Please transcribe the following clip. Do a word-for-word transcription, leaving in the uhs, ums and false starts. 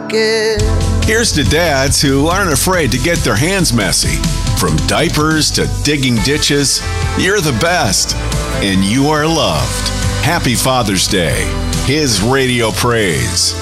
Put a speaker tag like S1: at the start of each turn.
S1: bucket.
S2: Here's to dads who aren't afraid to get their hands messy. From diapers to digging ditches, you're the best, and you are loved. Happy Father's Day. His Radio Praise.